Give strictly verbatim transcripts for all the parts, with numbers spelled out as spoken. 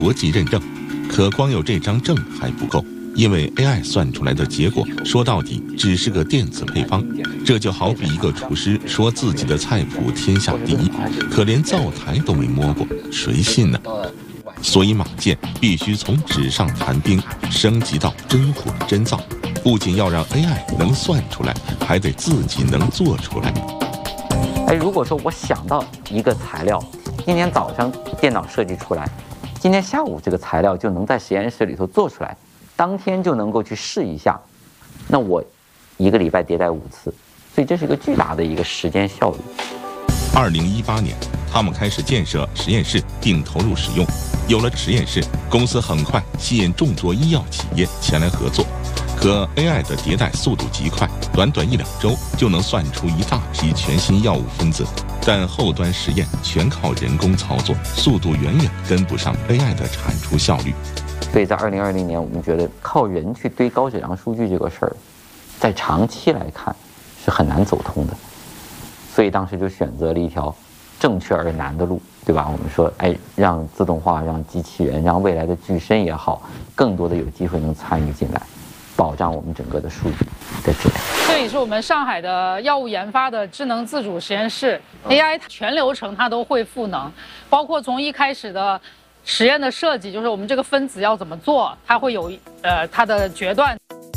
国际认证。可光有这张证还不够，因为 A I 算出来的结果说到底只是个电子配方。这就好比一个厨师说自己的菜谱天下第一，可连灶台都没摸过，谁信呢？所以马建必须从纸上谈兵升级到真火真灶，不仅要让 A I 能算出来，还得自己能做出来。 哎，如果说我想到一个材料，今天早上电脑设计出来，今天下午这个材料就能在实验室里头做出来，当天就能够去试一下，那我一个礼拜迭代五次，所以这是一个巨大的一个时间效率。 二零一八年，他们开始建设实验室并投入使用。有了实验室，公司很快吸引众多医药企业前来合作。可 A I 的迭代速度极快，短短一两周就能算出一大批全新药物分子，但后端实验全靠人工操作，速度远远跟不上 A I 的产出效率。 所以在二零二零年，我们觉得靠人去堆高质量数据这个事儿，在长期来看是很难走通的。所以当时就选择了一条正确而难的路，对吧？我们说，哎，让自动化、让机器人、让未来的巨身也好，更多的有机会能参与进来，保障我们整个的数据的质量。 这里是我们上海的药物研发的智能自主实验室 ，A I 全流程它都会赋能，包括从一开始的实验的设计，就是我们这个分子要怎么做，它会有呃它的决断。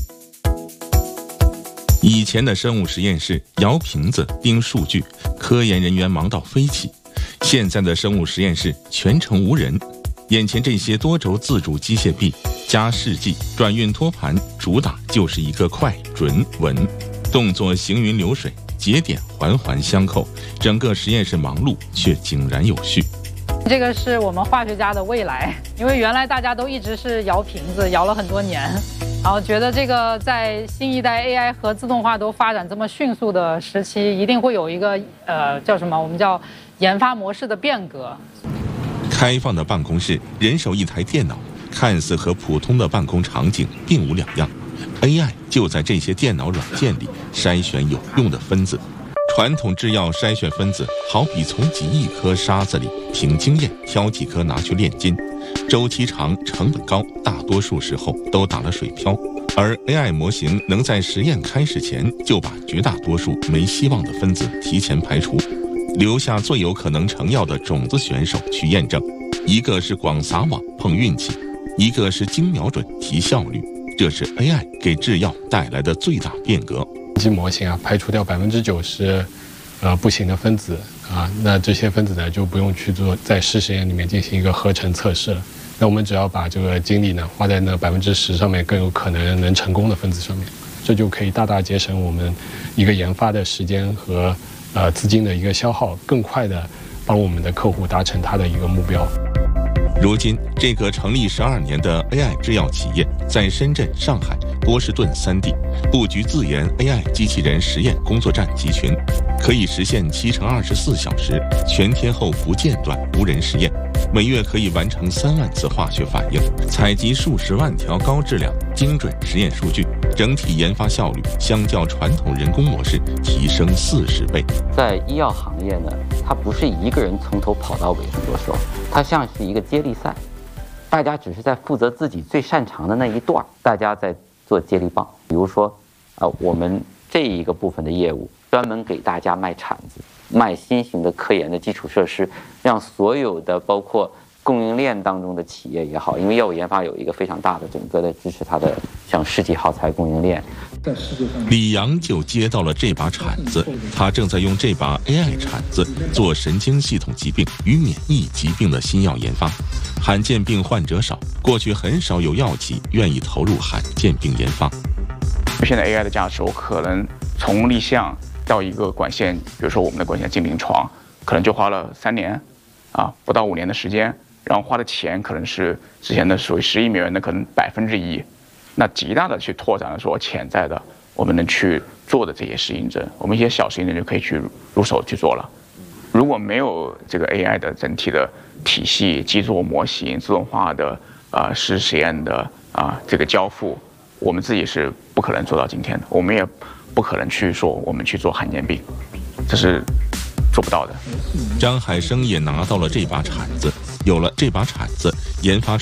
以前的生物实验室摇瓶子、盯数据，科研人员忙到飞起。现在的生物实验室全程无人，眼前这些多轴自主机械臂加试剂、转运托盘，主打就是一个快、准、稳，动作行云流水，节点环环相扣，整个实验室忙碌却井然有序。 这个是我们化学家的未来，因为原来大家都一直是摇瓶子，摇了很多年，然后觉得这个在新一代 A I 和自动化都发展这么迅速的时期，一定会有一个呃叫什么，我们叫研发模式的变革。 开放的办公室，人手一台电脑，看似和普通的办公场景并无两样。A I 就在这些电脑软件里筛选有用的分子。传统制药筛选分子，好比从几亿颗沙子里凭经验挑几颗拿去炼金，周期长，成本高，大多数时候都打了水漂。而 A I 模型能在实验开始前就把绝大多数没希望的分子提前排除，留下最有可能成药的种子选手去验证。一个是广撒网碰运气，一个是精瞄准提效率。这是 A I 给制药带来的最大变革。 机模型啊，排除掉百分之九十，呃不行的分子啊，那这些分子呢就不用去做在试实验里面进行一个合成测试了。那我们只要把这个精力呢花在那百分之十上面更有可能能成功的分子上面，这就可以大大节省我们一个研发的时间和呃资金的一个消耗，更快的帮我们的客户达成他的一个目标。 如今，这个成立十二年的 A I 制药企业在深圳、上海、波士顿三地布局自研 A I 机器人实验工作站集群，可以实现七乘二十四小时全天候不间断无人实验，每月可以完成三万次化学反应，采集数十万条高质量精准实验数据，整体研发效率相较传统人工模式提升四十倍。 在医药行业呢，它不是一个人从头跑到尾，很多时候它像是一个接力赛，大家只是在负责自己最擅长的那一段，大家在做接力棒。比如说，呃，我们这一个部分的业务专门给大家卖铲子，卖新型的科研的基础设施，让所有的包括供应链当中的企业也好，因为药物研发有一个非常大的整个的支持它的像世纪耗材供应链。 李阳就接到了这把铲子，他正在用这把 A I 铲子做神经系统疾病与免疫疾病的新药研发。罕见病患者少，过去很少有药企愿意投入罕见病研发。 现在 A I 的价值，我可能从立项到一个管线，比如说我们的管线进临床，可能就花了三年，啊，不到五年的时间，然后花的钱可能是之前的属于十亿美元的可能百分之一，那极大的去拓展了说潜在的我们能去做的这些适应症，我们一些小适应症就可以去入手去做了。如果没有这个 A I 的整体的体系、基座模型、自动化的啊实实验的啊这个交付，我们自己是不可能做到今天的，我们也不可能去说我们去做罕见病，这是做不到的。 张海生也拿到了这把铲子，有了这把铲子，研发出